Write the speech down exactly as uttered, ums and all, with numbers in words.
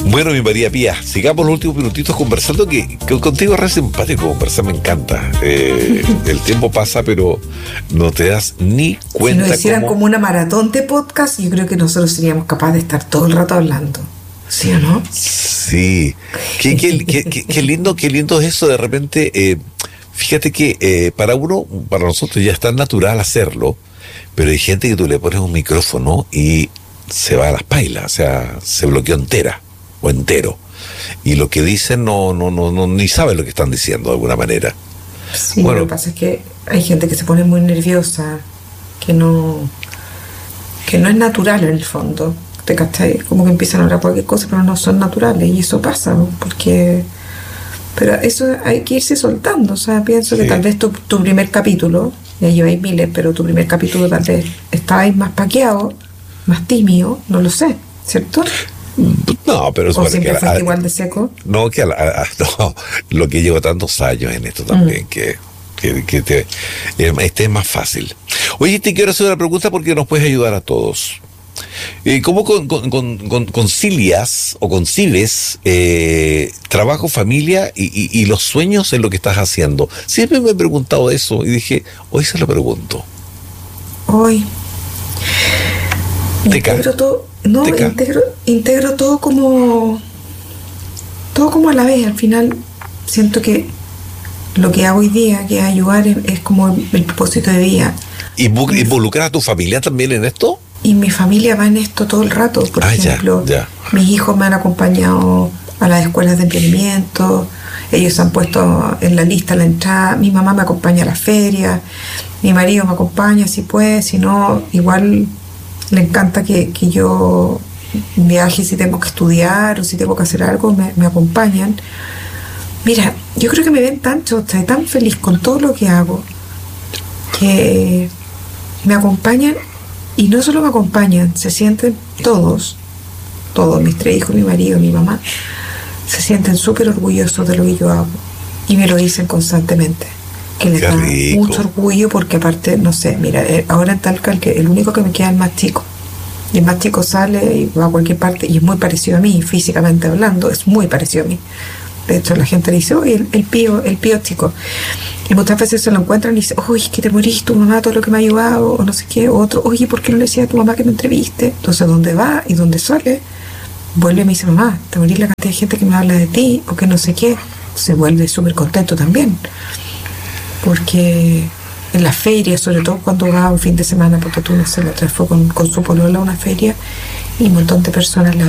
Bueno, mi María Pía, sigamos los últimos minutitos conversando, que, que contigo es re simpático conversar, me encanta. Eh, el tiempo pasa, pero no te das ni cuenta. Si nos hicieran cómo... como una maratón de podcast, yo creo que nosotros seríamos capaces de estar todo el rato hablando. ¿Sí o no? Sí. Qué, qué, qué, qué, qué lindo, qué lindo es eso de repente. Eh, fíjate que eh, para uno, para nosotros ya es tan natural hacerlo, pero hay gente que tú le pones un micrófono y se va a las pailas, o sea, se bloqueó entera o entero. Y lo que dicen no, no, no, no ni saben lo que están diciendo de alguna manera. Sí, bueno, lo que pasa es que hay gente que se pone muy nerviosa, que no, que no es natural en el fondo. ¿Te cachai? Como que empiezan a hablar cualquier cosa, pero no son naturales, y eso pasa, ¿no? Porque, pero eso hay que irse soltando. O sea, pienso sí. que tal vez tu, tu primer capítulo, ya lleváis miles, pero tu primer capítulo tal vez estabais más paqueado, más tímido, no lo sé, ¿cierto? No, pero o siempre que fuiste a, igual de seco. No, que a, a, no, lo que llevo tantos años en esto también, mm. que, que, que te, este es más fácil. Oye, te quiero hacer una pregunta porque nos puedes ayudar a todos. Eh, ¿Cómo con, con, con, con, concilias o concibes eh, trabajo, familia y, y, y los sueños en lo que estás haciendo? Siempre me he preguntado eso y dije, hoy se lo pregunto. Hoy integro todo, no, integro, integro todo como todo como a la vez. Al final siento que lo que hago hoy día, que es ayudar, es, es como el, el propósito de vida. ¿Involucrar a tu familia también en esto? Y mi familia va en esto todo el rato. Por ah, ejemplo, ya, ya. mis hijos me han acompañado a las escuelas de emprendimiento, ellos se han puesto en la lista la entrada, mi mamá me acompaña a las ferias, mi marido me acompaña si puede, si no, igual le encanta que, que yo viaje si tengo que estudiar o si tengo que hacer algo, me, me acompañan. Mira, yo creo que me ven tan chota y tan feliz con todo lo que hago, que me acompañan. Y no solo me acompañan, se sienten todos, todos, mis tres hijos, mi marido, mi mamá, se sienten súper orgullosos de lo que yo hago. Y me lo dicen constantemente, que les da mucho orgullo porque aparte, no sé, mira, ahora en Talca el, que, el único que me queda es el más chico. Y el más chico sale y va a cualquier parte y es muy parecido a mí, físicamente hablando, es muy parecido a mí. De hecho, la gente le dice, oye, el, el pío, el pío chico. Y muchas veces se lo encuentran y dicen, oye, que te morís, tu mamá, todo lo que me ha ayudado, o no sé qué. O otro, oye, ¿por qué no le decía a tu mamá que me entreviste? Entonces, ¿dónde va y dónde sale? Vuelve y me dice, mamá, te morís la cantidad de gente que me habla de ti, o que no sé qué. Se vuelve súper contento también. Porque en las ferias, sobre todo cuando va un fin de semana, porque tú no sé, la otra fue con, con su polola a una feria, y un montón de personas la